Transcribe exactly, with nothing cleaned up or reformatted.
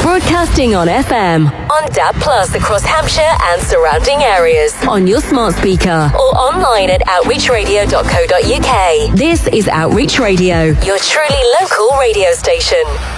Broadcasting on F M, on D A B Plus across Hampshire and surrounding areas, on your smart speaker, or online at outreach radio dot co dot uk. This is Outreach Radio, your truly local radio station.